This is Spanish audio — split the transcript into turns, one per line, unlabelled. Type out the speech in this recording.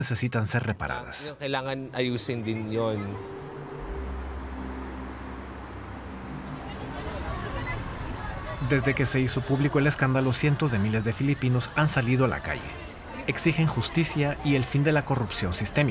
necesitan ser reparadas.
Kailangan ayusin din yon.
Desde que se hizo público el escándalo, cientos de miles de filipinos han salido a la calle. Exigen justicia y el fin de la corrupción sistémica.